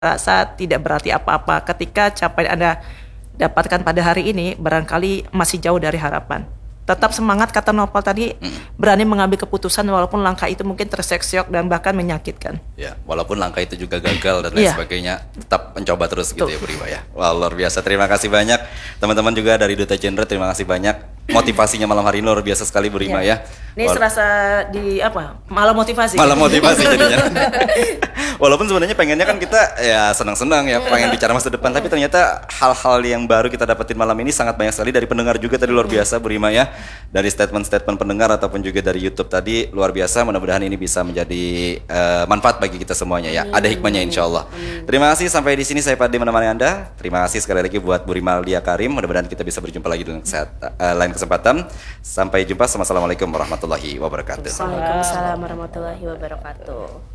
rasa tidak berarti apa-apa ketika capaian Anda dapatkan pada hari ini barangkali masih jauh dari harapan. Tetap semangat, kata Nopal tadi, berani mengambil keputusan walaupun langkah itu mungkin terseok-seok dan bahkan menyakitkan. Ya, walaupun langkah itu juga gagal dan lain sebagainya, tetap mencoba terus gitu ya Bu Rima ya. Wah, luar biasa. Terima kasih banyak teman-teman juga dari Duta Genre, terima kasih banyak. Motivasinya malam hari ini luar biasa sekali Bu Rima ya. Ini serasa di malah motivasi. Malah motivasi jadinya. Walaupun sebenarnya pengennya kan kita ya senang-senang ya, pengen bicara masa depan, tapi ternyata hal-hal yang baru kita dapetin malam ini sangat banyak sekali dari pendengar juga tadi, luar biasa Bu Rima ya. Dari statement-statement pendengar ataupun juga dari YouTube tadi luar biasa. Mudah-mudahan ini bisa menjadi manfaat bagi kita semuanya ya. Ada hikmahnya insya Allah. Terima kasih, sampai di sini saya Pak D menemani Anda. Terima kasih sekali lagi buat Bu Rima Lia Karim. Mudah-mudahan kita bisa berjumpa lagi dengan lain kesempatan. Sampai jumpa. Assalamualaikum warahmatullahi wabarakatuh. Waalaikumsalam warahmatullahi wabarakatuh.